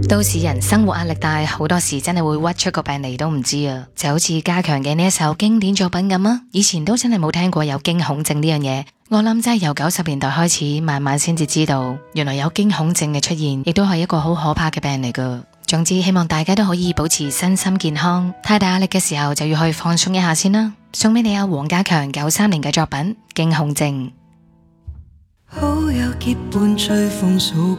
都市人生活壓力大，好多時真係會屈出個病嚟都唔知啊！就好似家強嘅呢一首經典作品咁啊，以前都真係冇聽過有驚恐症呢樣嘢。我諗真係由90年代開始，慢慢先至知道，原來有驚恐症嘅出現，亦都係一個好可怕嘅病嚟噶。總之，希望大家都可以保持身心健康。太大壓力嘅時候，就要去放鬆一下先啦。送俾你啊，黃家強93年嘅作品《驚恐症》。 好友結伴隨風掃